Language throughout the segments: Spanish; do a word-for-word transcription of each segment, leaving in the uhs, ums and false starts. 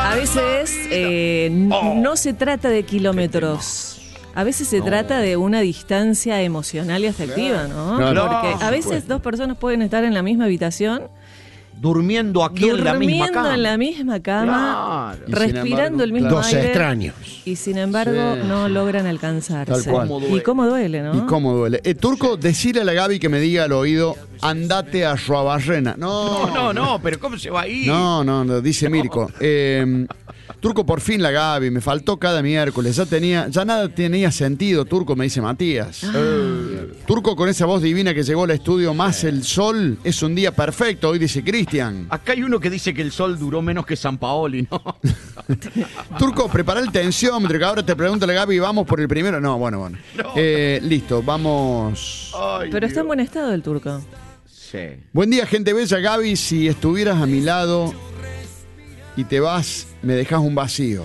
A veces eh, n- Oh. no se trata de kilómetros. A veces se No. trata de una distancia emocional y afectiva, ¿no? Claro. Porque Claro. a veces dos personas pueden estar en la misma habitación, Durmiendo aquí en la misma durmiendo cama. en la misma cama, Claro. Y sin respirando embargo, el mismo claro. Dos aire. extraños. Y sin embargo Sí. no logran alcanzarse. Tal cual. Cómo duele. Y cómo duele, ¿no? ¿Y cómo duele? Eh, Turco, decirle a la Gaby que me diga al oído, andate a Suabarrena. No, No, no, no, pero ¿cómo se va a ir? No, no, no, dice Mirko. Eh, Turco, por fin la Gaby, me faltó cada miércoles. Ya tenía, ya nada tenía sentido, Turco, me dice Matías. Eh, Turco, con esa voz divina que llegó al estudio, más el sol, es un día perfecto, hoy dice Cristian. Acá hay uno que dice que el sol duró menos que San Paoli, ¿no? Turco, prepara el tensiómetro, que ahora te pregunta la Gaby, ¿vamos por el primero? No, bueno, bueno. No. Eh, listo, vamos. Ay, Pero está en Dios. buen estado el turco. Sí. Buen día, gente bella. Gaby, si estuvieras a mi lado y te vas, me dejas un vacío.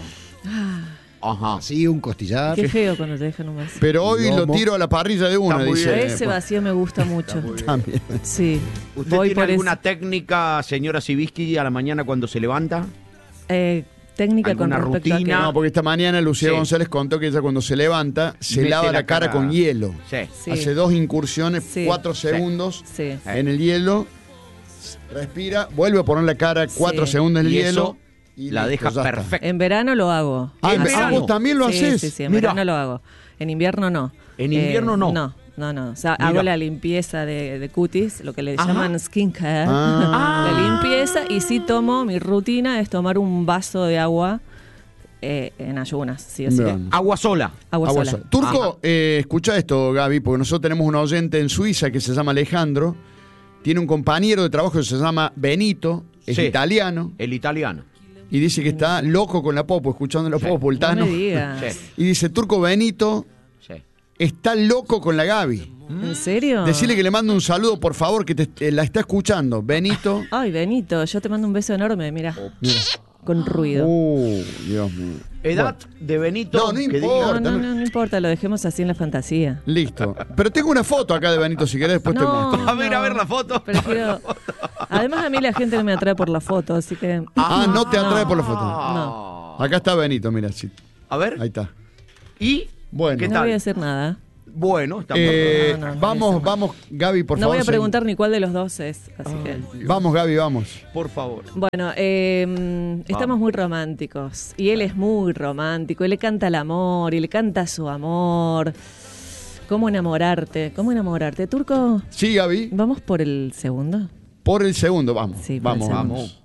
Ajá. Así, un costillar. Qué feo cuando te dejan un vacío. Pero hoy lo Lomo. tiro a la parrilla de una, Está muy dice. bien. Ese vacío me gusta mucho. También. Sí. ¿Usted Voy tiene por alguna ese- técnica, señora Sibisky, a la mañana cuando se levanta? eh, técnica con ¿Alguna respecto rutina? a No, porque esta mañana Lucía Sí. González contó que ella cuando se levanta se Mete lava la, la cara, cara- con hielo. Sí. Sí. Hace dos incursiones, Sí. cuatro Sí. segundos Sí. en el hielo, respira, vuelve a poner la cara cuatro Sí. segundos en el Y hielo. eso y la listo, deja ya está. perfecta. En verano lo hago. Ah, en Así. verano. ¿Vos también lo Sí, hacés? Sí, sí, en Mirá. verano lo hago. En invierno no. En invierno no. No, no, no. O sea, Mirá. hago la limpieza de, de cutis, lo que le Ajá. llaman skincare. Ah. La limpieza y sí tomo, mi rutina es tomar un vaso de agua eh, en ayunas, sí o sí. Bien. Agua sola. Agua, Agua sola. sola. Turco, Ajá. eh, escucha esto, Gaby, porque nosotros tenemos un oyente en Suiza que se llama Alejandro. Tiene un compañero de trabajo que se llama Benito, es Sí. italiano, El italiano. y dice que está loco con la popo, escuchando la Sí. popo, el No Tano. me digas. Sí. Y dice, Turco Benito Sí. está loco con la Gaby. ¿En serio? Decirle que le mando un saludo, por favor, que te, eh, la está escuchando. Benito. Ay, Benito, yo te mando un beso enorme, mira. Con ruido. Uh, Dios mío. Edad de Benito. No, no que importa. diga- No, no, no, no importa, lo dejemos así en la fantasía. Listo. Pero tengo una foto acá de Benito, si querés, después te No, muestro. A ver, a ver la foto. Prefiero... Además, a mí la gente no me atrae por la foto, así que... Ah, no te atrae por la foto. No. Acá está Benito, mira. Sí. A ver. Ahí está. ¿Y? Bueno. ¿Qué No tal? voy a hacer nada. Bueno, está Eh, No, no, no, vamos, no. vamos, Gaby, por no favor. voy a seguí. preguntar ni cuál de los dos es, así que... Vamos, Gaby, vamos. Por favor. Bueno, eh, estamos muy románticos. Y él es muy romántico. Y le canta el amor, y le canta su amor. ¿Cómo enamorarte? ¿Cómo enamorarte? Turco, Sí, Gaby. ¿vamos por el segundo? Por el segundo, vamos. Sí, por el vamos, segundo. vamos.